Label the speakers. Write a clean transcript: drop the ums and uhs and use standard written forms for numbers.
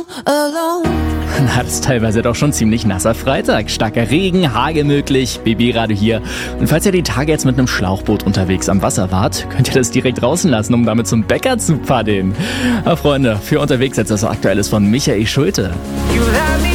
Speaker 1: Na, das ist teilweise doch schon ziemlich nasser Freitag. Starker Regen, Hagel möglich, BB-Radio hier. Und falls ihr die Tage jetzt mit einem Schlauchboot unterwegs am Wasser wart, könnt ihr das direkt draußen lassen, um damit zum Bäcker zu paddeln. Aber Freunde, für unterwegs jetzt das Aktuelles von Michael Schulte.